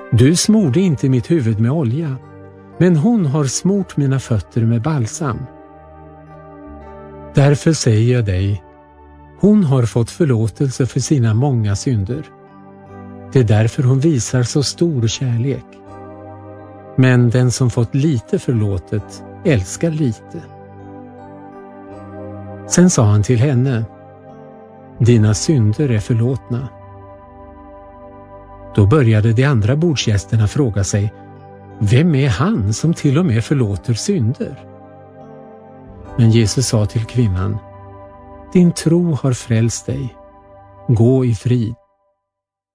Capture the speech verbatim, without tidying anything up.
Du smorde inte mitt huvud med olja, men hon har smort mina fötter med balsam. Därför säger jag dig, hon har fått förlåtelse för sina många synder. Det är därför hon visar så stor kärlek. Men den som fått lite förlåtet älskar lite. Sen sa han till henne, dina synder är förlåtna. Då började de andra bordsgästerna fråga sig, vem är han som till och med förlåter synder? Men Jesus sa till kvinnan, din tro har frälst dig. Gå i frid.